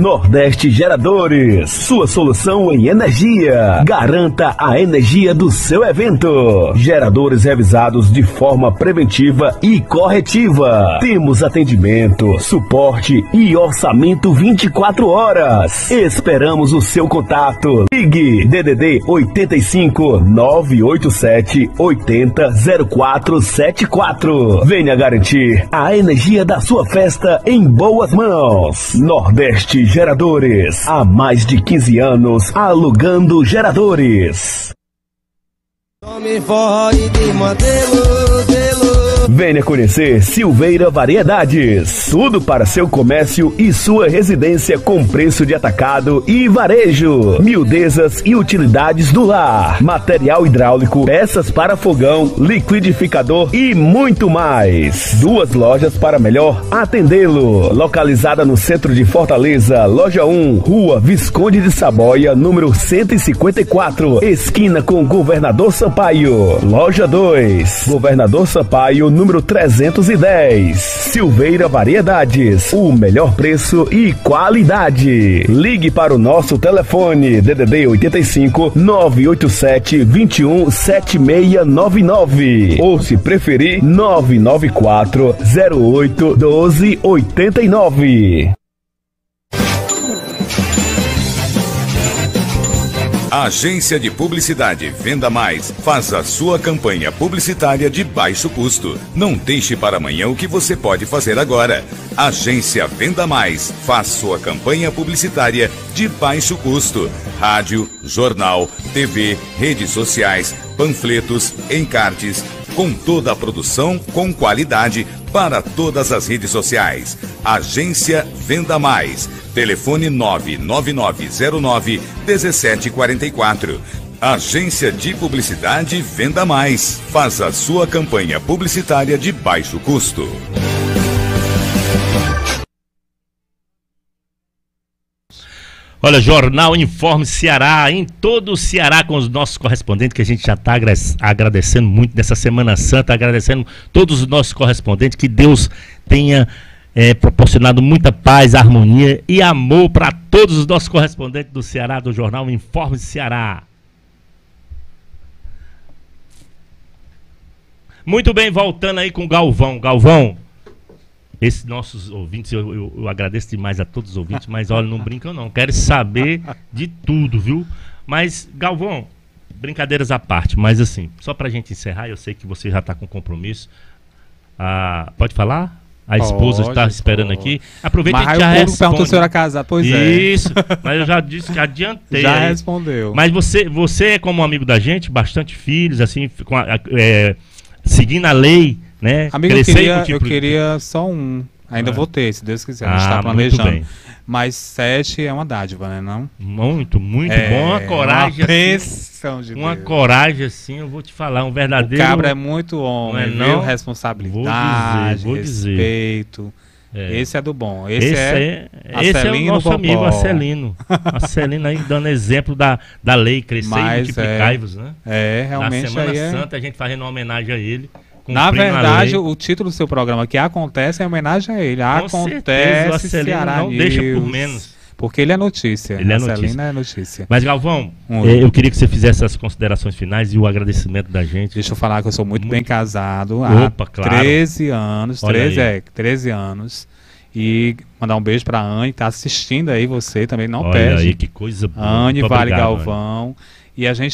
Nordeste Geradores, sua solução em energia. Garanta a energia do seu evento. Geradores revisados de forma preventiva e corretiva. Temos atendimento, suporte e orçamento 24 horas. Esperamos o seu contato. Ligue DDD 85 987 80 0474. Venha garantir a energia da sua festa em boas mãos. Nordeste Geradores, há mais de 15 anos alugando geradores. Venha conhecer Silveira Variedades. Tudo para seu comércio e sua residência com preço de atacado e varejo. Miudezas e utilidades do lar. Material hidráulico, peças para fogão, liquidificador e muito mais. 2 lojas para melhor atendê-lo. Localizada no centro de Fortaleza, Loja 1, Rua Visconde de Saboia, número 154, esquina com Governador Sampaio. Loja 2, Governador Sampaio, número 310. Silveira Variedades, o melhor preço e qualidade. Ligue para o nosso telefone DDD 85 987 21 7699 ou, se preferir, 994 08 12 89. Agência de Publicidade Venda Mais faz a sua campanha publicitária de baixo custo. Não deixe para amanhã o que você pode fazer agora. Agência Venda Mais faz sua campanha publicitária de baixo custo. Rádio, jornal, TV, redes sociais, panfletos, encartes, com toda a produção com qualidade para todas as redes sociais. Agência Venda Mais. Telefone 99909-1744. Agência de Publicidade Venda Mais. Faz a sua campanha publicitária de baixo custo. Olha, Jornal Informe Ceará, em todo o Ceará, com os nossos correspondentes, que a gente já está agradecendo muito nessa Semana Santa, agradecendo todos os nossos correspondentes, que Deus tenha proporcionado muita paz, harmonia e amor para todos os nossos correspondentes do Ceará, do Jornal Informe Ceará. Muito bem, voltando aí com o Galvão. Galvão, esses nossos ouvintes, eu agradeço demais a todos os ouvintes, mas olha, não brincam não, quero saber de tudo, viu? Mas, Galvão, brincadeiras à parte, mas assim, só pra gente encerrar, eu sei que você já tá com compromisso. Pode falar? A esposa está esperando aqui. Aproveita e já responde. Perguntou se eu era casado, pois é. Isso, mas eu já disse que adiantei. Já respondeu. Mas você, como amigo da gente, bastante filhos, assim, seguindo a lei, né? Amigo, eu queria só um. Ainda vou ter, se Deus quiser. A gente está planejando. Bem. Mas 7 é uma dádiva, né? Não? Muito bom. Uma coragem. Uma coragem, assim, eu vou te falar, um verdadeiro. O cabra é muito homem, viu? Responsabilidade, respeito. Esse é do bom. Esse é o nosso amigo Acelino. Acelino aí dando exemplo da lei crescer e multiplicai-vos, né? Realmente. Na Semana Santa a gente fazendo uma homenagem a ele. Na verdade, o título do seu programa, que acontece, é homenagem a ele. Acontece, Ceará não deixa por menos. Porque ele é notícia. Acelino é notícia. Mas, Galvão, eu queria que você fizesse as considerações finais e o agradecimento da gente. Deixa eu falar que eu sou muito bem casado há 13 anos. 13 anos. E mandar um beijo pra Anne, que tá assistindo aí você também, não perde. Olha aí, que coisa boa. Anne, Vale Galvão. E a gente